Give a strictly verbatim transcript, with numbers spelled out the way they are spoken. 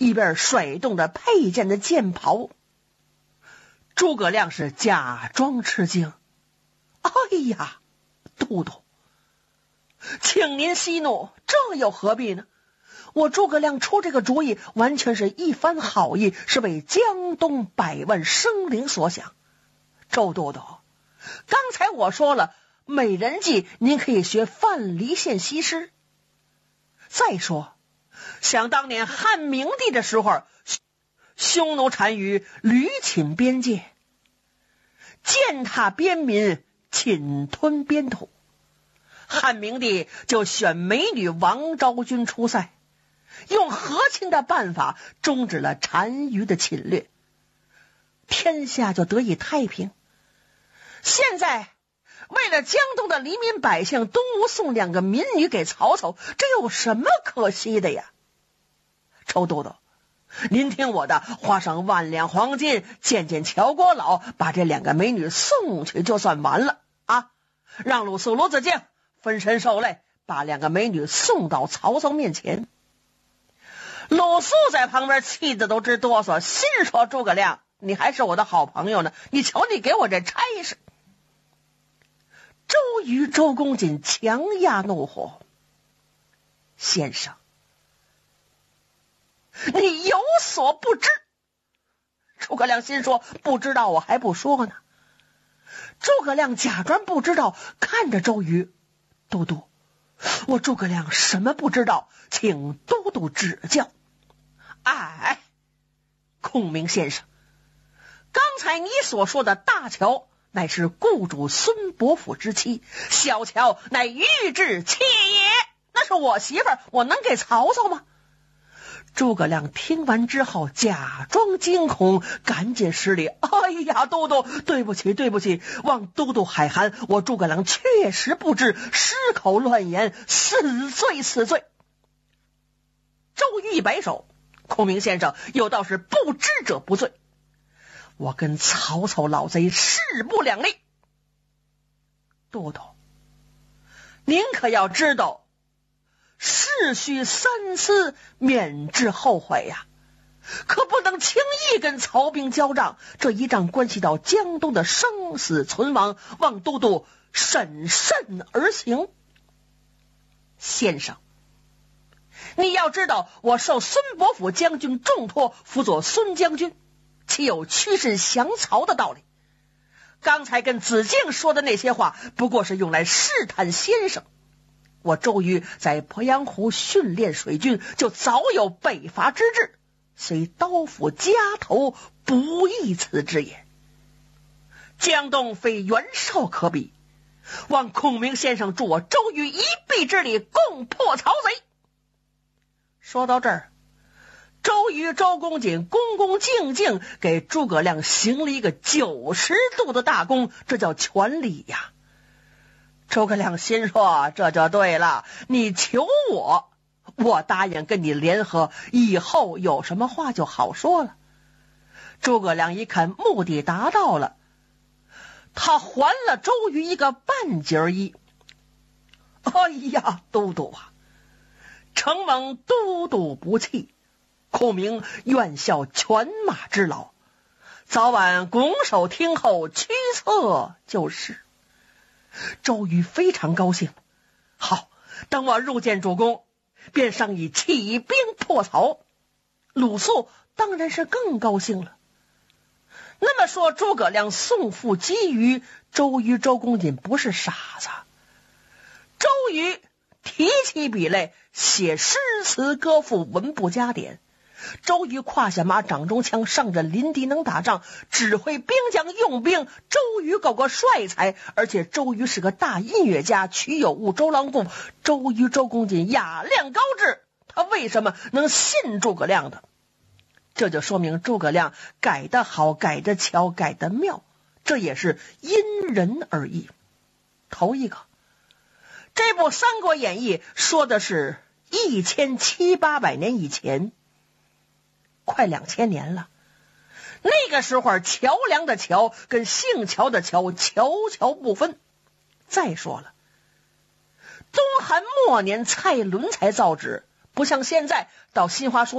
一边甩动着佩剑的剑袍。诸葛亮是假装吃惊：“哎呀，都督，请您息怒，这又何必呢？我诸葛亮出这个主意，完全是一番好意，是为江东百万生灵所想。周都督，刚才我说了，美人计您可以学范蠡献西施。再说，想当年汉明帝的时候，匈奴单于屡侵边界，践踏边民，侵吞边土，汉明帝就选美女王昭君出塞，用和亲的办法终止了单于的侵略，天下就得以太平。现在为了江东的黎民百姓，东吴送两个民女给曹操，这有什么可惜的呀？周都督，您听我的，花上万两黄金，见见乔国老，把这两个美女送去就算完了啊！让鲁肃、鲁子敬分身受累，把两个美女送到曹操面前。鲁肃在旁边气得都直哆嗦，心说：诸葛亮，你还是我的好朋友呢，你瞧你给我这差事。周瑜、周公瑾强压怒火：先生，你有所不知。诸葛亮心说：不知道我还不说呢。诸葛亮假装不知道，看着周瑜：都督，我诸葛亮什么不知道，请都督指教。哎，孔明先生，刚才你所说的大乔乃是雇主孙伯符之妻，小乔乃豫之妾也，那是我媳妇儿，我能给曹操吗？诸葛亮听完之后假装惊恐，赶紧施礼：哎呀，都督，对不起对不起，望都督海涵，我诸葛亮确实不知，失口乱言，死罪死罪。周瑜一摆手：孔明先生有道是不知者不罪，我跟曹操老贼势不两立。都督，您可要知道，事须三思，免致后悔呀、啊！可不能轻易跟曹兵交战，这一仗关系到江东的生死存亡，望都督审慎而行。先生，你要知道，我受孙伯符将军重托，辅佐孙将军，岂有屈身降曹的道理？刚才跟子敬说的那些话，不过是用来试探先生。我周瑜在鄱阳湖训练水军，就早有北伐之志，虽刀斧夹头，不易此之也。江东非袁绍可比，望孔明先生助我周瑜一臂之力，共破曹贼。说到这儿，周瑜、周公瑾恭恭敬敬给诸葛亮行了一个九十度的大躬，这叫全礼呀。诸葛亮心说：这就对了，你求我，我答应跟你联合，以后有什么话就好说了。诸葛亮一看目的达到了，他还了周瑜一个半截衣。哎呀，都督啊，承蒙都督不弃，孔明愿效犬马之劳，早晚拱手听候，驱策就是。周瑜非常高兴，好，等我入见主公，便商议起兵破曹。鲁肃当然是更高兴了。那么说，诸葛亮送父击鱼，周瑜、周公瑾不是傻子。周瑜提起笔来，写诗词歌赋，文不加点。周瑜胯下马，掌中枪，上阵临敌能打仗，指挥兵将用兵。周瑜够个帅才，而且周瑜是个大音乐家，曲有误周郎顾。周瑜、周公瑾雅量高致，他为什么能信诸葛亮的？这就说明诸葛亮改得好，改得巧，改得妙，这也是因人而异。头一个，这部《三国演义》说的是一千七八百年以前，快两千年了。那个时候桥梁的桥跟姓乔的乔，乔乔不分。再说了，东汉末年蔡伦才造纸，不像现在到新华书